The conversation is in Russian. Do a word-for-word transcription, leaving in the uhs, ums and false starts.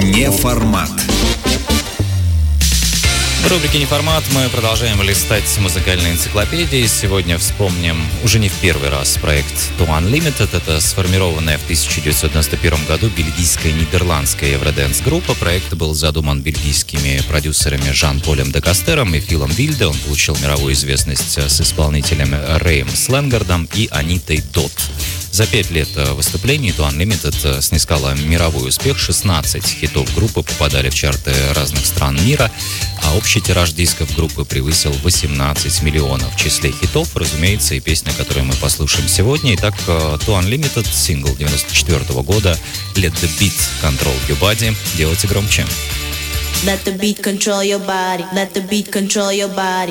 Неформат. В рубрике «Неформат» мы продолжаем листать музыкальные энциклопедии. Сегодня вспомним уже не в первый раз проект To Unlimited. Это сформированная в тысяча девятьсот девяносто первом году бельгийская нидерландская евродэнс-группа. Проект был задуман бельгийскими продюсерами Жан-Полем де Кастером и Филом Вильде. Он получил мировую известность с исполнителями Рэем Сленгардом и Анитой Дот. За пять лет выступлений To Unlimited снискала мировой успех. шестнадцать хитов группы попадали в чарты разных стран мира, а общий тираж дисков группы превысил восемнадцать миллионов. В числе хитов, разумеется, и песня, которую мы послушаем сегодня. Итак, To Unlimited, сингл девяносто четвёртого года Let the Beat Control Your Body. Делайте громче. Let the beat control your body. Let the beat control your body.